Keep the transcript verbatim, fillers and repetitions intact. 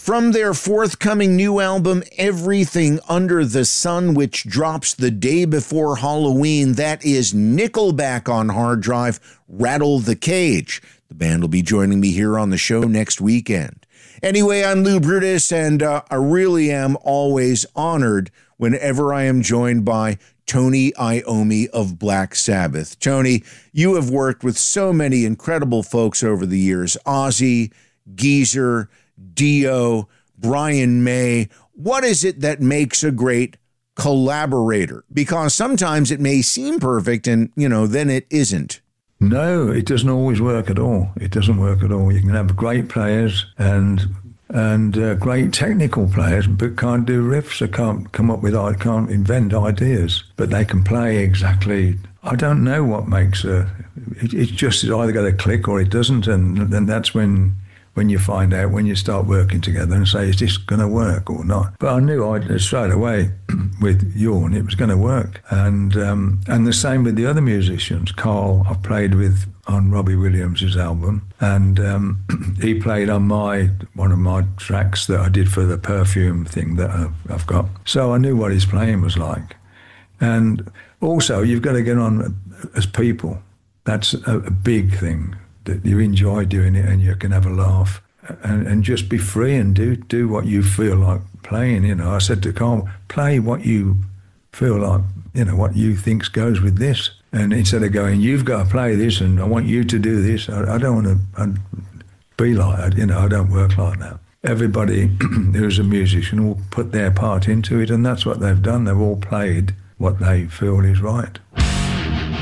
From their forthcoming new album, Everything Under the Sun, which drops the day before Halloween, that is Nickelback on hard drive, Rattle the Cage. The band will be joining me here on the show next weekend. Anyway, I'm Lou Brutus, and uh, I really am always honored whenever I am joined by Tony Iommi of Black Sabbath. Tony, you have worked with so many incredible folks over the years. Ozzy, Geezer, Dio, Brian May. What is it that makes a great collaborator? Because sometimes it may seem perfect and, you know, then it isn't. No, it doesn't always work at all. It doesn't work at all. You can have great players and and uh, great technical players, but can't do riffs. They can't come up with, can't invent ideas, but they can play exactly. I don't know what makes a. It, it's just it's either got to click or it doesn't, and then that's when. When you find out, when you start working together and say, is this going to work or not? But I knew I straight away with Jorn, it was going to work. And um, and the same with the other musicians. Carl, I've played with on Robbie Williams' album, and um, he played on my one of my tracks that I did for the Perfume thing that I've, I've got. So I knew what his playing was like. And also, you've got to get on as people. That's a, a big thing. That you enjoy doing it and you can have a laugh and, and just be free and do do what you feel like playing. You know, I said to Carl, play what you feel like, you know, what you think goes with this. And instead of going, you've got to play this and I want you to do this, I, I don't want to be like that. You know, I don't work like that. Everybody who's a musician will put their part into it, and that's what they've done. They've all played what they feel is right.